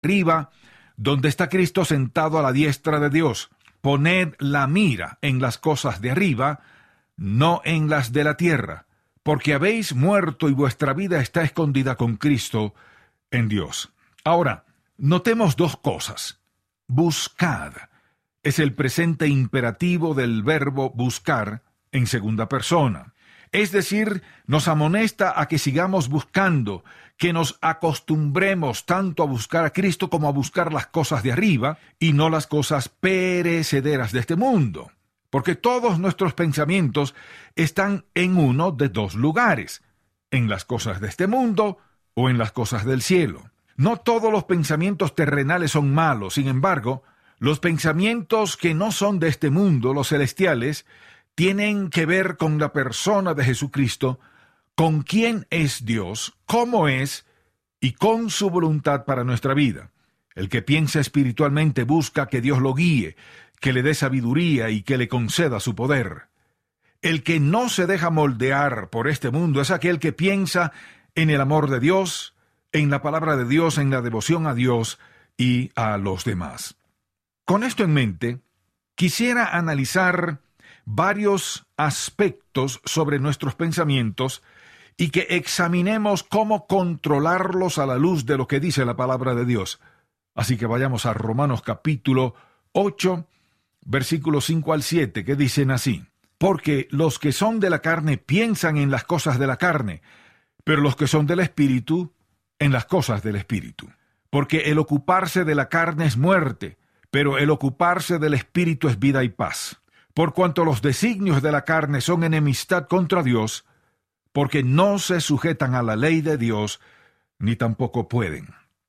arriba, donde está Cristo sentado a la diestra de Dios. Poned la mira en las cosas de arriba, no en las de la tierra, porque habéis muerto y vuestra vida está escondida con Cristo en Dios. Ahora, notemos dos cosas. Buscad es el presente imperativo del verbo buscar en segunda persona. Es decir, nos amonesta a que sigamos buscando, que nos acostumbremos tanto a buscar a Cristo como a buscar las cosas de arriba y no las cosas perecederas de este mundo. Porque todos nuestros pensamientos están en uno de dos lugares, en las cosas de este mundo o en las cosas del cielo. No todos los pensamientos terrenales son malos, sin embargo, los pensamientos que no son de este mundo, los celestiales, tienen que ver con la persona de Jesucristo, con quién es Dios, cómo es y con su voluntad para nuestra vida. El que piensa espiritualmente busca que Dios lo guíe, que le dé sabiduría y que le conceda su poder. El que no se deja moldear por este mundo es aquel que piensa en el amor de Dios, en la palabra de Dios, en la devoción a Dios y a los demás. Con esto en mente, quisiera analizar varios aspectos sobre nuestros pensamientos y que examinemos cómo controlarlos a la luz de lo que dice la palabra de Dios. Así que vayamos a Romanos capítulo 8, versículos 5 al 7, que dicen así: Porque los que son de la carne piensan en las cosas de la carne, pero los que son del Espíritu, en las cosas del Espíritu. Porque el ocuparse de la carne es muerte, pero el ocuparse del Espíritu es vida y paz. Por cuanto los designios de la carne son enemistad contra Dios, porque no se sujetan a la ley de Dios, ni tampoco pueden.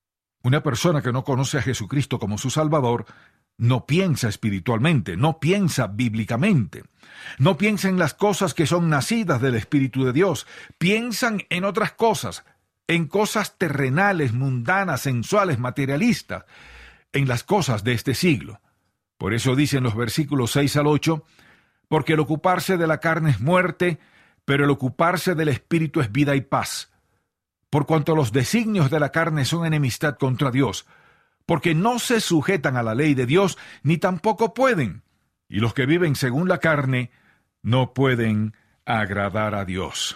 Una persona que no conoce a Jesucristo como su Salvador, no piensa espiritualmente, no piensa bíblicamente, no piensa en las cosas que son nacidas del Espíritu de Dios, piensan en otras cosas, en cosas terrenales, mundanas, sensuales, materialistas, en las cosas de este siglo. Por eso dicen los versículos 6 al 8, porque el ocuparse de la carne es muerte, pero el ocuparse del Espíritu es vida y paz. Por cuanto los designios de la carne son enemistad contra Dios, porque no se sujetan a la ley de Dios, ni tampoco pueden. Y los que viven según la carne no pueden agradar a Dios.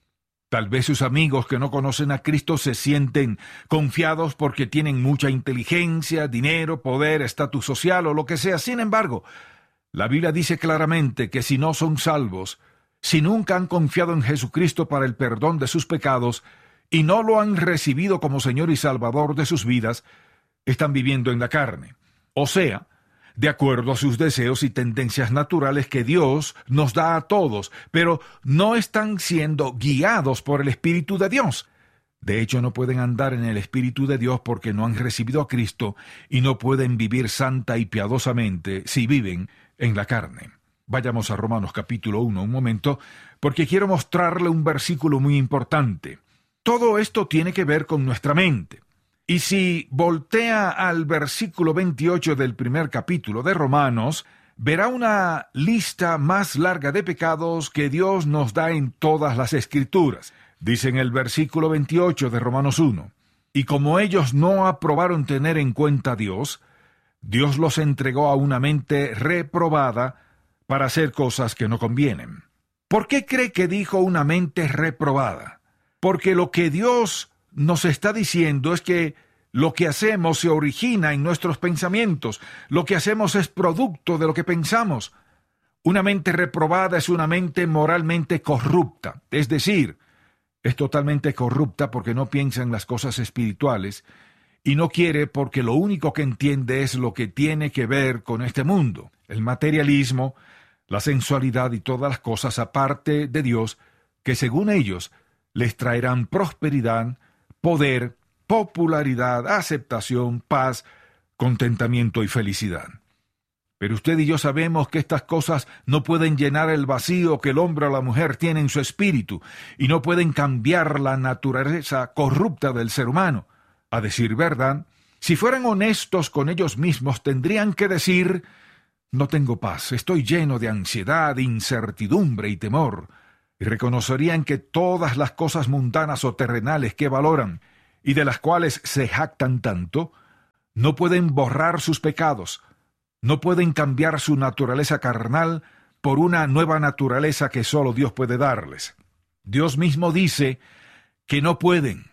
Tal vez sus amigos que no conocen a Cristo se sienten confiados porque tienen mucha inteligencia, dinero, poder, estatus social o lo que sea. Sin embargo, la Biblia dice claramente que si no son salvos, si nunca han confiado en Jesucristo para el perdón de sus pecados y no lo han recibido como Señor y Salvador de sus vidas, están viviendo en la carne. O sea, de acuerdo a sus deseos y tendencias naturales que Dios nos da a todos, pero no están siendo guiados por el Espíritu de Dios. De hecho, no pueden andar en el Espíritu de Dios porque no han recibido a Cristo y no pueden vivir santa y piadosamente si viven en la carne. Vayamos a Romanos capítulo 1 un momento, porque quiero mostrarle un versículo muy importante. Todo esto tiene que ver con nuestra mente. Y si voltea al versículo 28 del primer capítulo de Romanos, verá una lista más larga de pecados que Dios nos da en todas las Escrituras. Dice en el versículo 28 de Romanos 1, y como ellos no aprobaron tener en cuenta a Dios, Dios los entregó a una mente reprobada para hacer cosas que no convienen. ¿Por qué cree que dijo una mente reprobada? Porque lo que Dios nos está diciendo es que lo que hacemos se origina en nuestros pensamientos. Lo que hacemos es producto de lo que pensamos. Una mente reprobada es una mente moralmente corrupta. Es decir, es totalmente corrupta porque no piensa en las cosas espirituales y no quiere porque lo único que entiende es lo que tiene que ver con este mundo. El materialismo, la sensualidad y todas las cosas aparte de Dios que según ellos les traerán prosperidad, poder, popularidad, aceptación, paz, contentamiento y felicidad. Pero usted y yo sabemos que estas cosas no pueden llenar el vacío que el hombre o la mujer tiene en su espíritu y no pueden cambiar la naturaleza corrupta del ser humano. A decir verdad, si fueran honestos con ellos mismos, tendrían que decir: no tengo paz, estoy lleno de ansiedad, incertidumbre y temor. Y reconocerían que todas las cosas mundanas o terrenales que valoran y de las cuales se jactan tanto, no pueden borrar sus pecados, no pueden cambiar su naturaleza carnal por una nueva naturaleza que solo Dios puede darles. Dios mismo dice que no pueden,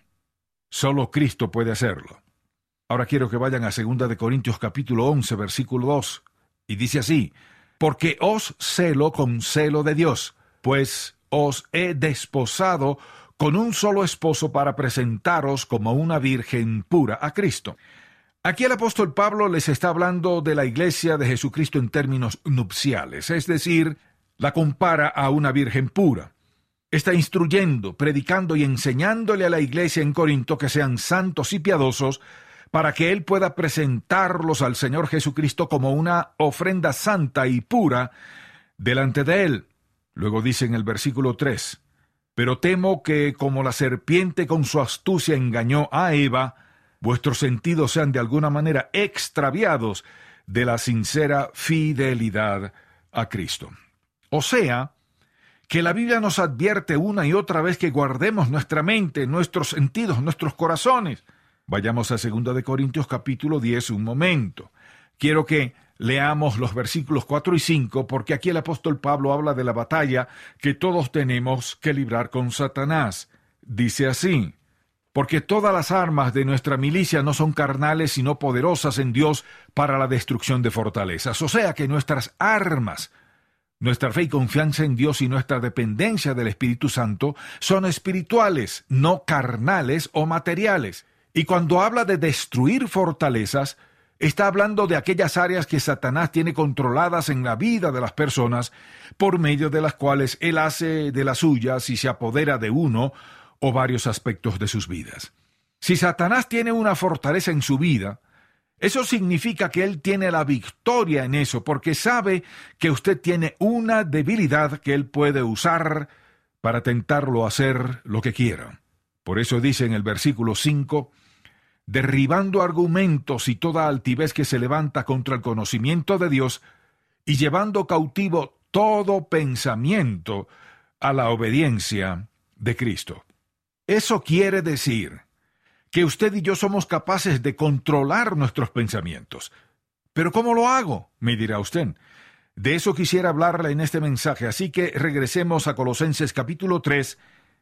solo Cristo puede hacerlo. Ahora quiero que vayan a 2 de Corintios capítulo 11, versículo 2, y dice así: porque os celo con celo de Dios, pues os he desposado con un solo esposo para presentaros como una virgen pura a Cristo. Aquí el apóstol Pablo les está hablando de la iglesia de Jesucristo en términos nupciales, es decir, la compara a una virgen pura. Está instruyendo, predicando y enseñándole a la iglesia en Corinto que sean santos y piadosos para que él pueda presentarlos al Señor Jesucristo como una ofrenda santa y pura delante de él. Luego dice en el versículo 3, pero temo que como la serpiente con su astucia engañó a Eva, vuestros sentidos sean de alguna manera extraviados de la sincera fidelidad a Cristo. O sea, que la Biblia nos advierte una y otra vez que guardemos nuestra mente, nuestros sentidos, nuestros corazones. Vayamos a 2 de Corintios capítulo 10 un momento. Quiero que leamos los versículos 4 y 5, porque aquí el apóstol Pablo habla de la batalla que todos tenemos que librar con Satanás. Dice así: porque todas las armas de nuestra milicia no son carnales, sino poderosas en Dios para la destrucción de fortalezas. O sea que nuestras armas, nuestra fe y confianza en Dios y nuestra dependencia del Espíritu Santo son espirituales, no carnales o materiales. Y cuando habla de destruir fortalezas, está hablando de aquellas áreas que Satanás tiene controladas en la vida de las personas, por medio de las cuales él hace de las suyas y se apodera de uno o varios aspectos de sus vidas. Si Satanás tiene una fortaleza en su vida, eso significa que él tiene la victoria en eso, porque sabe que usted tiene una debilidad que él puede usar para tentarlo a hacer lo que quiera. Por eso dice en el versículo 5, derribando argumentos y toda altivez que se levanta contra el conocimiento de Dios, y llevando cautivo todo pensamiento a la obediencia de Cristo. Eso quiere decir que usted y yo somos capaces de controlar nuestros pensamientos. ¿Pero cómo lo hago?, me dirá usted. De eso quisiera hablarle en este mensaje, así que regresemos a Colosenses capítulo 3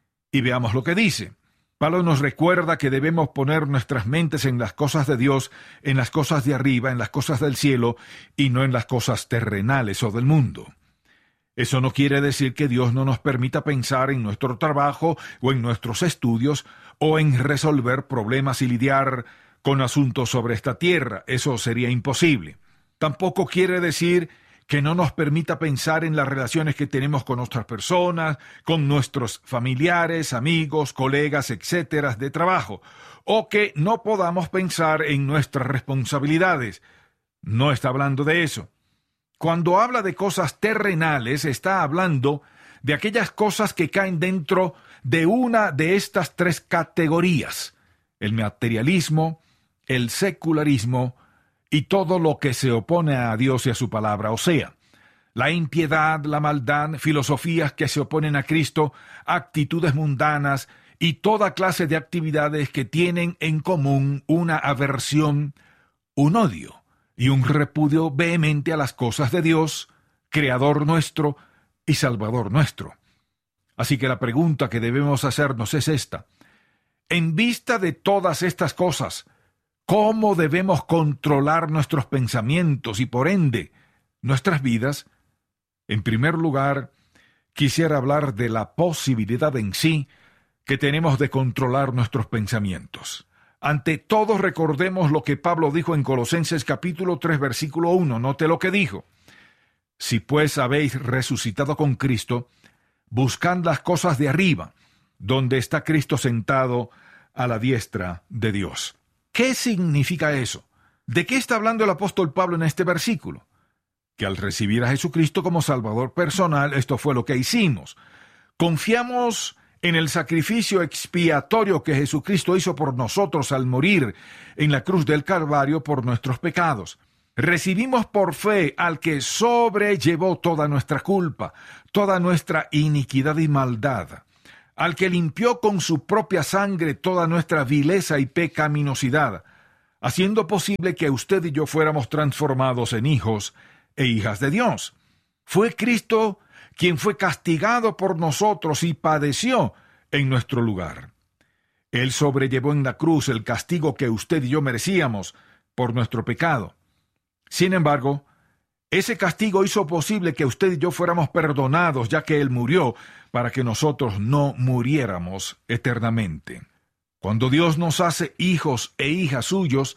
y veamos lo que dice. Pablo nos recuerda que debemos poner nuestras mentes en las cosas de Dios, en las cosas de arriba, en las cosas del cielo, y no en las cosas terrenales o del mundo. Eso no quiere decir que Dios no nos permita pensar en nuestro trabajo o en nuestros estudios o en resolver problemas y lidiar con asuntos sobre esta tierra. Eso sería imposible. Tampoco quiere decir que no nos permita pensar en las relaciones que tenemos con otras personas, con nuestros familiares, amigos, colegas, etcétera, de trabajo, o que no podamos pensar en nuestras responsabilidades. No está hablando de eso. Cuando habla de cosas terrenales, está hablando de aquellas cosas que caen dentro de una de estas tres categorías: el materialismo, el secularismo y todo lo que se opone a Dios y a su palabra, o sea, la impiedad, la maldad, filosofías que se oponen a Cristo, actitudes mundanas y toda clase de actividades que tienen en común una aversión, un odio y un repudio vehemente a las cosas de Dios, Creador nuestro y Salvador nuestro. Así que la pregunta que debemos hacernos es esta: en vista de todas estas cosas, ¿cómo debemos controlar nuestros pensamientos y por ende nuestras vidas? En primer lugar, quisiera hablar de la posibilidad en sí que tenemos de controlar nuestros pensamientos. Ante todo, recordemos lo que Pablo dijo en Colosenses capítulo 3, versículo 1. Note lo que dijo: si pues habéis resucitado con Cristo, buscad las cosas de arriba, donde está Cristo sentado a la diestra de Dios. ¿Qué significa eso? ¿De qué está hablando el apóstol Pablo en este versículo? Que al recibir a Jesucristo como Salvador personal, esto fue lo que hicimos. Confiamos en el sacrificio expiatorio que Jesucristo hizo por nosotros al morir en la cruz del Calvario por nuestros pecados. Recibimos por fe al que sobrellevó toda nuestra culpa, toda nuestra iniquidad y maldad, al que limpió con su propia sangre toda nuestra vileza y pecaminosidad, haciendo posible que usted y yo fuéramos transformados en hijos e hijas de Dios. Fue Cristo quien fue castigado por nosotros y padeció en nuestro lugar. Él sobrellevó en la cruz el castigo que usted y yo merecíamos por nuestro pecado. Sin embargo, ese castigo hizo posible que usted y yo fuéramos perdonados, ya que Él murió para que nosotros no muriéramos eternamente. Cuando Dios nos hace hijos e hijas suyos,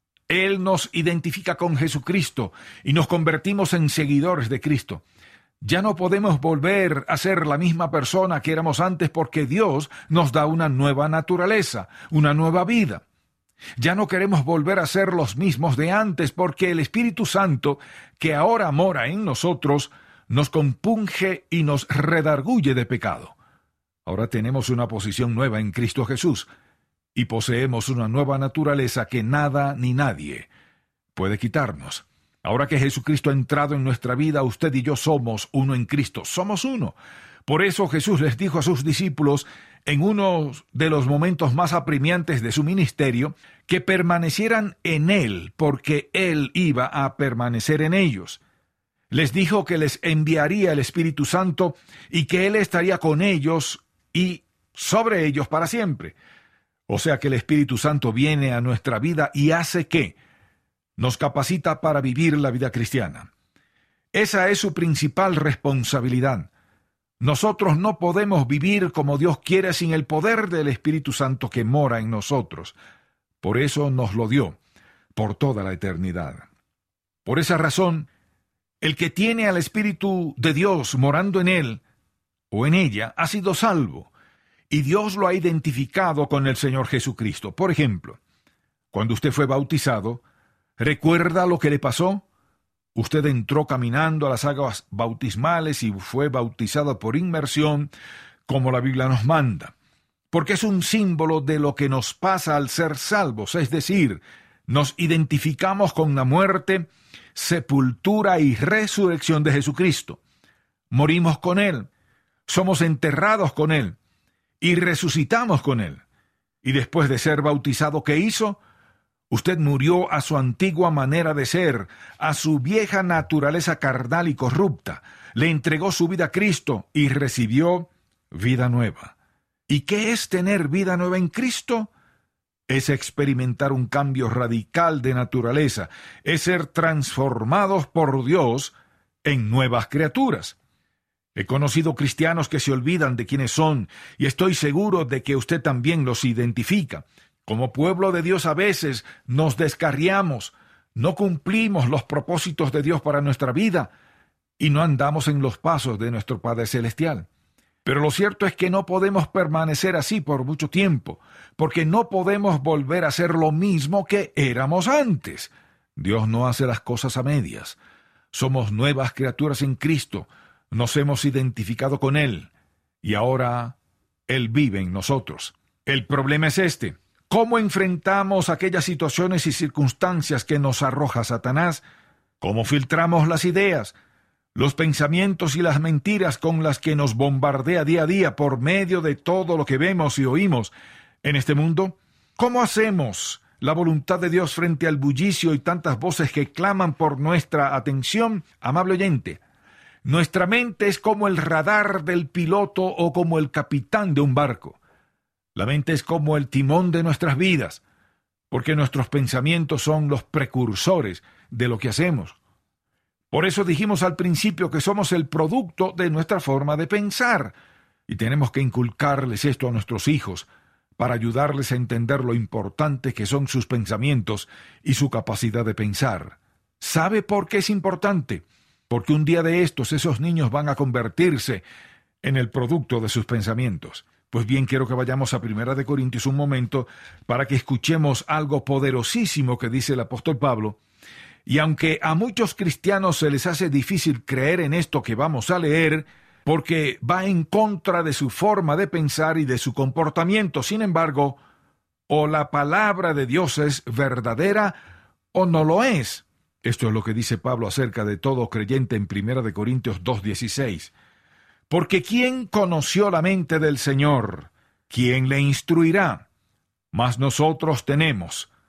Él nos identifica con Jesucristo y nos convertimos en seguidores de Cristo. Ya no podemos volver a ser la misma persona que éramos antes porque Dios nos da una nueva naturaleza, una nueva vida. Ya no queremos volver a ser los mismos de antes porque el Espíritu Santo, que ahora mora en nosotros, nos compunge y nos redarguye de pecado. Ahora tenemos una posición nueva en Cristo Jesús y poseemos una nueva naturaleza que nada ni nadie puede quitarnos. Ahora que Jesucristo ha entrado en nuestra vida, usted y yo somos uno en Cristo, somos uno. Por eso Jesús les dijo a sus discípulos, en uno de los momentos más apremiantes de su ministerio, que permanecieran en Él, porque Él iba a permanecer en ellos. Les dijo que les enviaría el Espíritu Santo y que Él estaría con ellos y sobre ellos para siempre. O sea que el Espíritu Santo viene a nuestra vida y hace que nos capacita para vivir la vida cristiana. Esa es su principal responsabilidad. Nosotros no podemos vivir como Dios quiere sin el poder del Espíritu Santo que mora en nosotros. Por eso nos lo dio, por toda la eternidad. Por esa razón, el que tiene al Espíritu de Dios morando en él o en ella ha sido salvo, y Dios lo ha identificado con el Señor Jesucristo. Por ejemplo, cuando usted fue bautizado, ¿recuerda lo que le pasó? Usted entró caminando a las aguas bautismales y fue bautizado por inmersión, como la Biblia nos manda, porque es un símbolo de lo que nos pasa al ser salvos, es decir, nos identificamos con la muerte, sepultura y resurrección de Jesucristo. Morimos con Él, somos enterrados con Él y resucitamos con Él. Y después de ser bautizado, ¿qué hizo? Usted murió a su antigua manera de ser, a su vieja naturaleza carnal y corrupta, le entregó su vida a Cristo y recibió vida nueva. ¿Y qué es tener vida nueva en Cristo? Es experimentar un cambio radical de naturaleza, es ser transformados por Dios en nuevas criaturas. He conocido cristianos que se olvidan de quiénes son, y estoy seguro de que usted también los identifica. Como pueblo de Dios a veces nos descarriamos, no cumplimos los propósitos de Dios para nuestra vida y no andamos en los pasos de nuestro Padre Celestial. Pero lo cierto es que no podemos permanecer así por mucho tiempo, porque no podemos volver a ser lo mismo que éramos antes. Dios no hace las cosas a medias. Somos nuevas criaturas en Cristo, nos hemos identificado con Él y ahora Él vive en nosotros. El problema es este. ¿Cómo enfrentamos aquellas situaciones y circunstancias que nos arroja Satanás? ¿Cómo filtramos las ideas, los pensamientos y las mentiras con las que nos bombardea día a día por medio de todo lo que vemos y oímos en este mundo? ¿Cómo hacemos la voluntad de Dios frente al bullicio y tantas voces que claman por nuestra atención? Amable oyente, nuestra mente es como el radar del piloto o como el capitán de un barco. La mente es como el timón de nuestras vidas, porque nuestros pensamientos son los precursores de lo que hacemos. Por eso dijimos al principio que somos el producto de nuestra forma de pensar, y tenemos que inculcarles esto a nuestros hijos, para ayudarles a entender lo importante que son sus pensamientos y su capacidad de pensar. ¿Sabe por qué es importante? Porque un día de estos esos niños van a convertirse en el producto de sus pensamientos. Pues bien, quiero que vayamos a 1 Corintios un momento para que escuchemos algo poderosísimo que dice el apóstol Pablo. Y aunque a muchos cristianos se les hace difícil creer en esto que vamos a leer, porque va en contra de su forma de pensar y de su comportamiento, sin embargo, o la palabra de Dios es verdadera o no lo es. Esto es lo que dice Pablo acerca de todo creyente en 1 Corintios 2:16. Porque ¿quién conoció la mente del Señor? ¿Quién le instruirá? Mas nosotros tenemos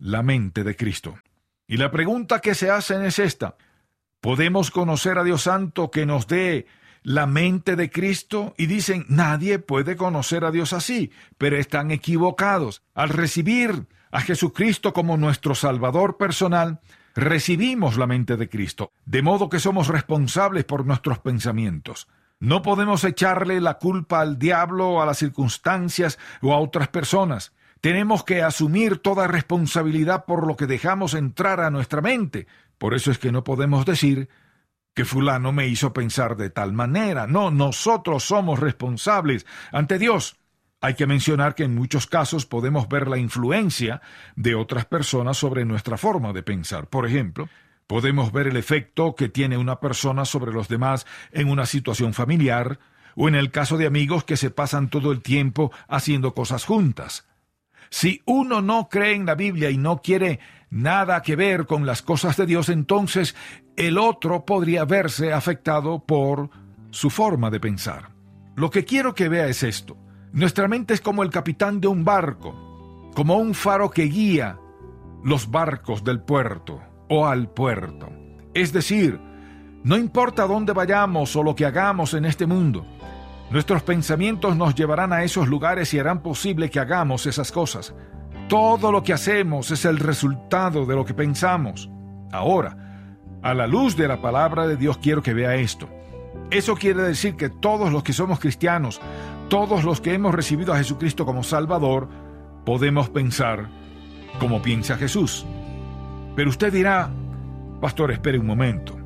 la mente de Cristo. Y la pregunta que se hacen es esta: ¿podemos conocer a Dios Santo que nos dé la mente de Cristo? Y dicen, nadie puede conocer a Dios así, pero están equivocados. Al recibir a Jesucristo como nuestro Salvador personal, recibimos la mente de Cristo, de modo que somos responsables por nuestros pensamientos. No podemos echarle la culpa al diablo, a las circunstancias o a otras personas. Tenemos que asumir toda responsabilidad por lo que dejamos entrar a nuestra mente. Por eso es que no podemos decir que fulano me hizo pensar de tal manera. No, nosotros somos responsables ante Dios. Hay que mencionar que en muchos casos podemos ver la influencia de otras personas sobre nuestra forma de pensar. Por ejemplo, podemos ver el efecto que tiene una persona sobre los demás en una situación familiar o en el caso de amigos que se pasan todo el tiempo haciendo cosas juntas. Si uno no cree en la Biblia y no quiere nada que ver con las cosas de Dios, entonces el otro podría verse afectado por su forma de pensar. Lo que quiero que vea es esto. Nuestra mente es como el capitán de un barco, como un faro que guía los barcos del puerto o al puerto. Es decir, no importa dónde vayamos o lo que hagamos en este mundo, nuestros pensamientos nos llevarán a esos lugares y harán posible que hagamos esas cosas. Todo lo que hacemos es el resultado de lo que pensamos. Ahora, a la luz de la palabra de Dios, quiero que vea esto. Eso quiere decir que todos los que somos cristianos, todos los que hemos recibido a Jesucristo como Salvador, podemos pensar como piensa Jesús. Pero usted dirá, pastor, espere un momento.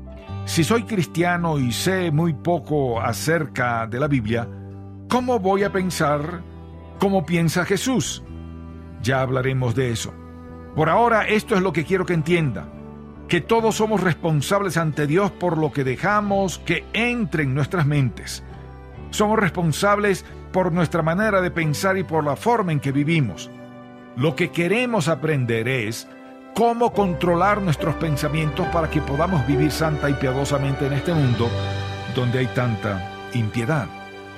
Si soy cristiano y sé muy poco acerca de la Biblia, ¿cómo voy a pensar como piensa Jesús? Ya hablaremos de eso. Por ahora, esto es lo que quiero que entienda: que todos somos responsables ante Dios por lo que dejamos que entre en nuestras mentes. Somos responsables por nuestra manera de pensar y por la forma en que vivimos. Lo que queremos aprender es cómo controlar nuestros pensamientos para que podamos vivir santa y piadosamente en este mundo donde hay tanta impiedad.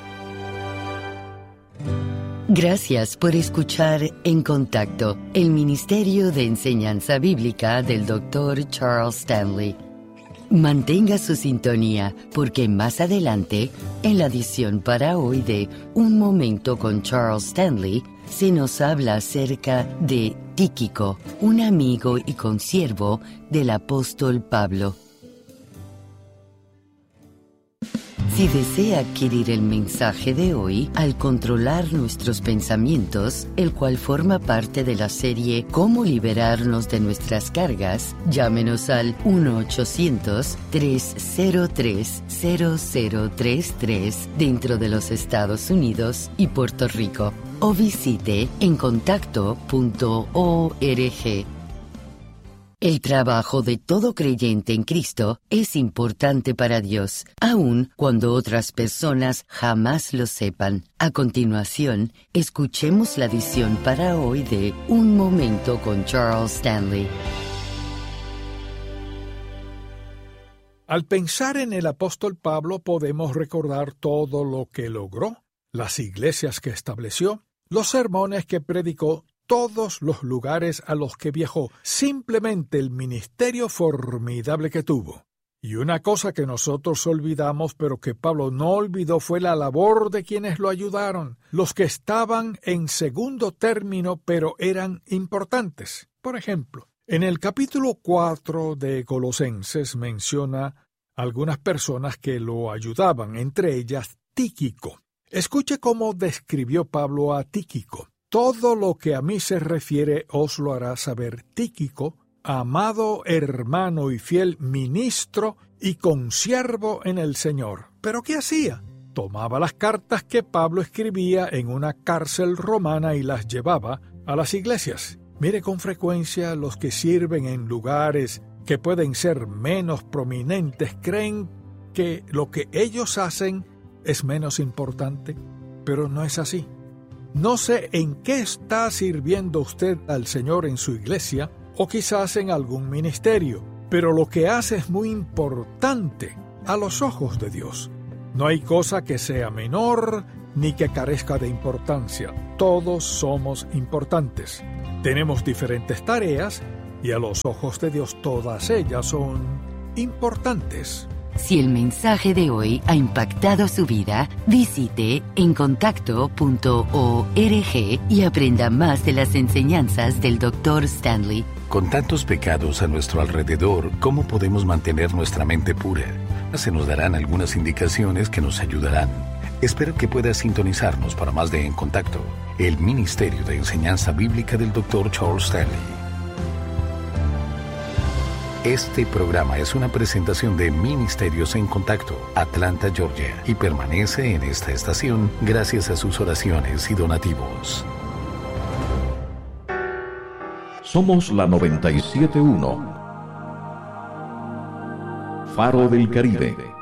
Gracias por escuchar En Contacto, el Ministerio de Enseñanza Bíblica del Dr. Charles Stanley. Mantenga su sintonía, porque más adelante, en la edición para hoy de Un Momento con Charles Stanley, se nos habla acerca de Tíquico, un amigo y consiervo del apóstol Pablo. Si desea adquirir el mensaje de hoy, Al controlar nuestros pensamientos, el cual forma parte de la serie Cómo liberarnos de nuestras cargas, llámenos al 1-800-303-0033 dentro de los Estados Unidos y Puerto Rico, o visite encontacto.org. El trabajo de todo creyente en Cristo es importante para Dios, aun cuando otras personas jamás lo sepan. A continuación, escuchemos la edición para hoy de Un Momento con Charles Stanley. Al pensar en el apóstol Pablo, podemos recordar todo lo que logró, las iglesias que estableció, los sermones que predicó, todos los lugares a los que viajó, simplemente el ministerio formidable que tuvo. Y una cosa que nosotros olvidamos, pero que Pablo no olvidó, fue la labor de quienes lo ayudaron, los que estaban en segundo término, pero eran importantes. Por ejemplo, en el capítulo 4 de Colosenses menciona algunas personas que lo ayudaban, entre ellas Tíquico. Escuche cómo describió Pablo a Tíquico. Todo lo que a mí se refiere os lo hará saber Tíquico, amado hermano y fiel ministro y consiervo en el Señor. ¿Pero qué hacía? Tomaba las cartas que Pablo escribía en una cárcel romana y las llevaba a las iglesias. Mire, con frecuencia los que sirven en lugares que pueden ser menos prominentes creen que lo que ellos hacen es menos importante, pero no es así. No sé en qué está sirviendo usted al Señor en su iglesia o quizás en algún ministerio, pero lo que hace es muy importante a los ojos de Dios. No hay cosa que sea menor ni que carezca de importancia. Todos somos importantes. Tenemos diferentes tareas y a los ojos de Dios todas ellas son importantes. Si el mensaje de hoy ha impactado su vida, visite encontacto.org y aprenda más de las enseñanzas del Dr. Stanley. Con tantos pecados a nuestro alrededor, ¿cómo podemos mantener nuestra mente pura? Se nos darán algunas indicaciones que nos ayudarán. Espero que pueda sintonizarnos para más de En Contacto, el Ministerio de Enseñanza Bíblica del Dr. Charles Stanley. Este programa es una presentación de Ministerios en Contacto, Atlanta, Georgia, y permanece en esta estación gracias a sus oraciones y donativos. Somos la 97.1, Faro del Caribe.